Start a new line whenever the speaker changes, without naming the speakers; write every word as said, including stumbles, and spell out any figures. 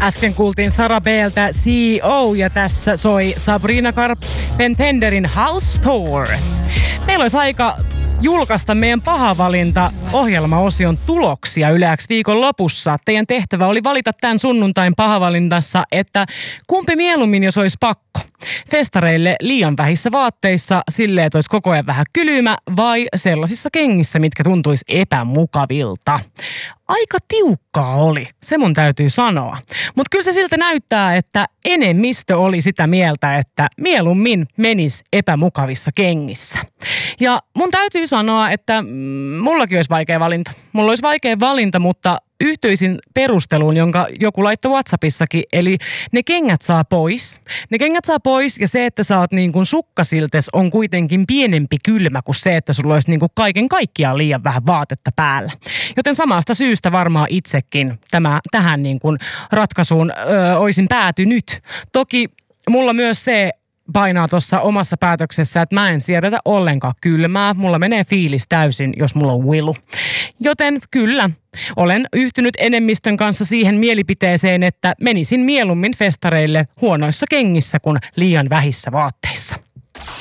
Äsken kuultiin Sara B:ltä C E O ja tässä soi Sabrina Carpenterin House Tour. Meillä olisi aika julkaista meidän paha valinta ohjelmaosion tuloksia Yle X viikon lopussa. Teidän tehtävä oli valita tämän sunnuntain pahavalintassa, että kumpi mieluummin, jos olisi pakko. Festareille liian vähissä vaatteissa silleen, että olisi koko ajan vähän kylmä, vai sellaisissa kengissä, mitkä tuntuisi epämukavilta. Aika tiukkaa oli, se mun täytyy sanoa. Mutta kyllä se siltä näyttää, että enemmistö oli sitä mieltä, että mieluummin menisi epämukavissa kengissä. Ja mun täytyy sanoa, että mm, mullakin olisi vaikea valinta. Mulla olisi vaikea valinta, mutta yhtyisin perusteluun, jonka joku laittoi WhatsAppissakin, eli ne kengät saa pois. Ne kengät saa pois ja se, että sä oot niin kuin sukkasiltes on kuitenkin pienempi kylmä kuin se, että sulla olisi niin kuin kaiken kaikkiaan liian vähän vaatetta päällä. Joten samasta syystä varmaan itsekin tämä, tähän niin kuin ratkaisuun ö, olisin päätynyt. Toki mulla myös se painaa tuossa omassa päätöksessä, että mä en siedätä ollenkaan kylmää. Mulla menee fiilis täysin, jos mulla on wilu. Joten kyllä, olen yhtynyt enemmistön kanssa siihen mielipiteeseen, että menisin mieluummin festareille huonoissa kengissä kuin liian vähissä vaatteissa.